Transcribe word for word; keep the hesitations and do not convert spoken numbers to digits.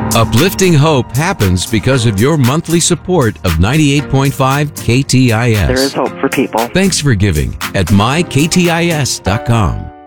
Uplifting hope happens because of your monthly support of ninety-eight point five K T I S. There is hope for people. Thanks for giving at my K T I S dot com.